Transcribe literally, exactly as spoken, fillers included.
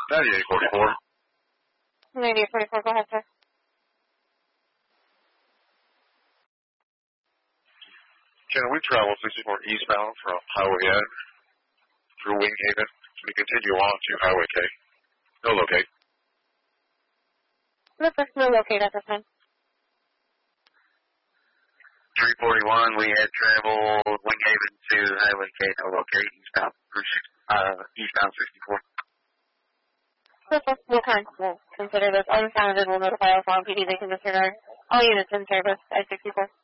ninety-eight forty-four. ninety-eight forty-four, go ahead, sir. Can we travel sixty-four eastbound from Highway N through Wing Haven to continue on to Highway K? No locate. No, sir. No locate at this time. three forty-one, we had traveled Wing Haven to Highway K, no locate, eastbound, uh, eastbound sixty-four. No, sir. No time. We'll consider this unfounded. We'll notify our farm P D. They can disregard all units in service at sixty-four.